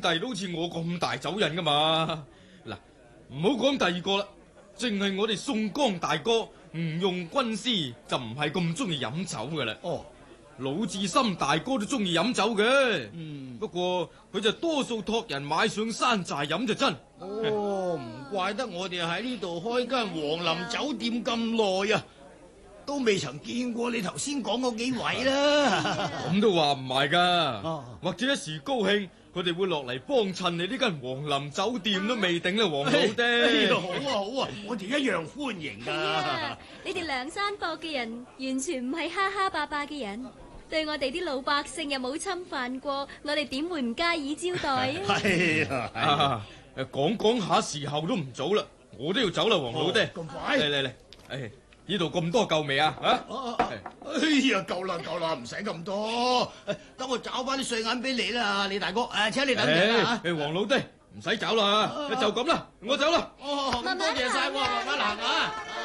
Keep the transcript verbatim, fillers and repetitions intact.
弟都好似我咁大酒癮噶嘛。嗱，唔好講第二個啦，淨係我哋宋江大哥吳用軍師就唔係咁中意飲酒噶啦。 哦， 魯智深大哥都中意飲酒嘅， 嗯， 不過佢就多數託人買上山寨飲就真。 哦，唔怪得我哋喺呢度開間皇林酒店咁耐啊，都未曾見過你頭先講嗰幾位啦。 咁都話唔係噶， 哦或者一時高興，佢哋會落嚟幫襯你呢間皇林酒店都未定啦，黃老呢爹。 度好啊好啊，我哋一樣歡迎係啊噶。， 你哋梁山泊嘅人完全唔係哈哈霸霸嘅人，對我哋啲老百姓又冇侵犯過，我哋點會唔加以招待啊？ 係啊，係啊啊，誒，講講下時候都唔早啦，我都要走啦，黃老爹。 咁快嚟嚟嚟，誒，呢度咁多夠未啊？啊？ 啊啊哎呀，夠啦夠啦，唔使咁多，等我找翻啲碎銀俾你啦，李大哥。誒，請你等陣啦誒，黃老爹，唔使走啦，就咁啦，我走啦。 哦，咁多謝晒喎，慢慢行啊。